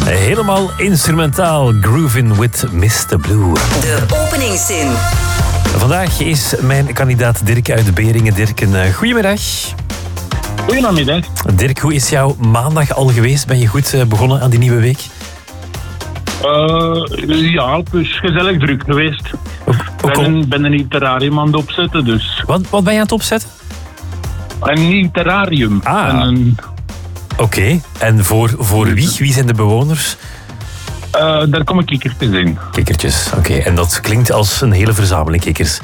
Helemaal instrumentaal. Groovin' with Mr. Blue. De openingszin. Vandaag is mijn kandidaat Dirk uit Beringen. Dirk, een goedemiddag. Goedemiddag. Dirk, hoe is jouw maandag al geweest? Ben je goed begonnen aan die nieuwe week? Ja, het is gezellig druk geweest. Ik ben een nieuw terrarium aan het opzetten, dus... Wat ben je aan het opzetten? Een nieuw terrarium. Oké. En voor wie? Wie zijn de bewoners? Daar komen kikkertjes in. Kikkertjes, oké. En dat klinkt als een hele verzameling kikkers.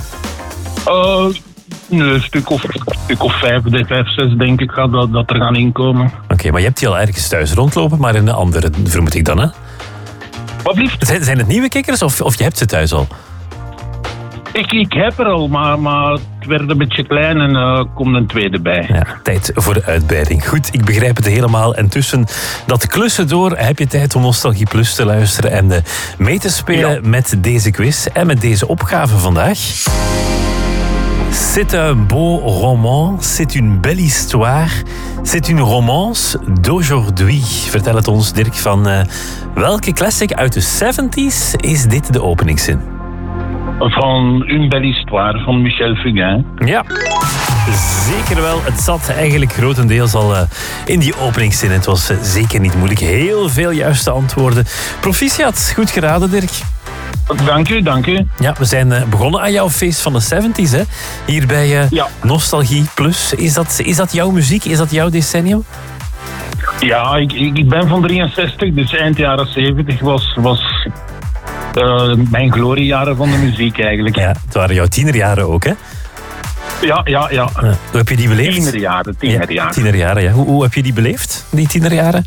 Een stuk of 5, 6 denk ik gaat dat er gaan inkomen. Oké, maar je hebt die al ergens thuis rondlopen, maar in een andere vermoed ik dan, hè? Wat blieft? Zijn het nieuwe kikkers of je hebt ze thuis al? Ik heb er al, maar het werd een beetje klein en er komt een tweede bij. Ja, tijd voor de uitbreiding. Goed, ik begrijp het helemaal. En tussen dat klussen door heb je tijd om Nostalgie Plus te luisteren en mee te spelen met deze quiz en met deze opgave vandaag. C'est un beau roman, c'est une belle histoire, c'est une romance d'aujourd'hui. Vertel het ons, Dirk, van welke classic uit de 70s is dit de openingszin? Van Une belle histoire van Michel Fugain. Ja, zeker wel. Het zat eigenlijk grotendeels al in die openingszin. Het was zeker niet moeilijk. Heel veel juiste antwoorden. Proficiat, goed geraden, Dirk. Dank u. Ja, we zijn begonnen aan jouw feest van de 70s, hè? Hier bij Nostalgie Plus. Is dat jouw muziek? Is dat jouw decennium? Ja, ik ben van 63, dus eind jaren 70 was mijn gloriejaren van de muziek eigenlijk. Ja, het waren jouw tienerjaren ook, hè? Ja. Hoe heb je die beleefd? Tienerjaren, ja. Hoe heb je die beleefd, die tienerjaren?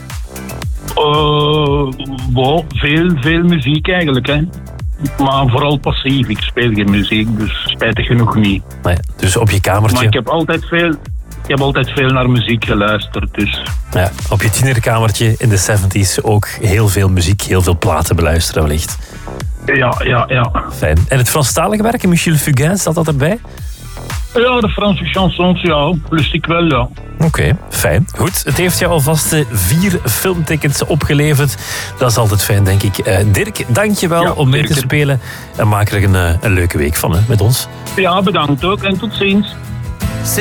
Veel muziek eigenlijk, hè. Maar vooral passief. Ik speel geen muziek, dus spijtig genoeg niet. Nee, dus op je kamertje... Maar ik heb altijd veel naar muziek geluisterd, dus... Ja, op je tienerkamertje in de 70s ook heel veel muziek, heel veel platen beluisteren wellicht. Ja. Fijn. En het Franstalige werk, Michel Fugain, zat dat erbij? Ja, de Franse chansons, ja. Lust ik wel, ja. Oké, fijn. Goed, het heeft jou alvast 4 filmtickets opgeleverd. Dat is altijd fijn, denk ik. Dirk, dank je wel om mee te spelen. En maak er een leuke week van, hè, met ons. Ja, bedankt ook en tot ziens.